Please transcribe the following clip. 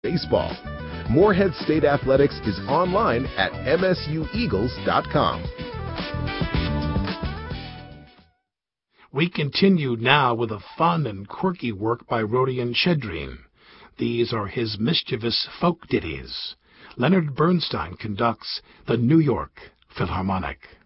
baseball. Morehead State Athletics is online at msueagles.com. We continue now with a fun and quirky work by Rodion Chedrin. These are his mischievous folk ditties. Leonard Bernstein conducts the New York Philharmonic.